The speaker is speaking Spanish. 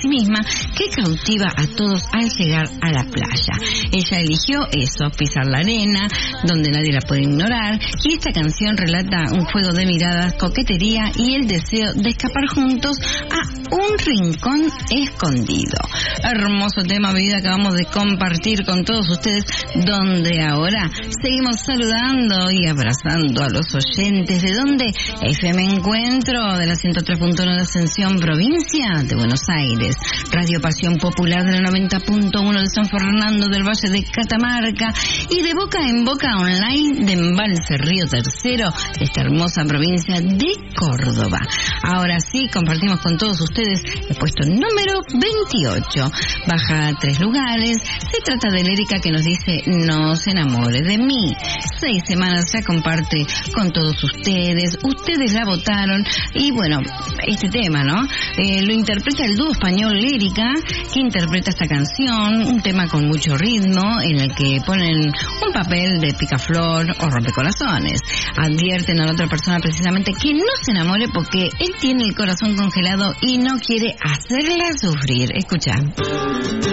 sí misma que cautiva a todos al llegar a la playa. Ella eligió eso, pisar la arena, donde nadie la puede ignorar, y esta canción relata un juego de miradas, coquetería y el deseo de escapar juntos a un rincón escondido. Hermoso tema, vida, que acabamos de compartir con todos ustedes, donde ahora seguimos saludando y abrazando a los oyentes. ¿De dónde? FM Encuentro, de la 103.1 de Ascensión, provincia de Buenos Aires. Radio Pasión Popular, de la 90.1 de San Fernando del Valle de Catamarca. Y de boca en boca online de Embalse Río Tercero, de esta hermosa provincia de Córdoba. Ahora sí, compartimos con todos ustedes el puesto número 28. Baja 3 lugares. Se trata de Lérica, que nos dice: no se enamore de mí. 6 semanas ya comparte con todos ustedes. Ustedes la votaron. Y bueno, este tema, ¿no? Lo interpreta el dúo español Lérica, que interpreta esta canción. Un tema con mucho ritmo, en el que ponen un papel de picaflor o rompecorazones. Advierten a la otra persona precisamente que no se enamore, porque él tiene el corazón congelado y no quiere hacerla sufrir. Escucha.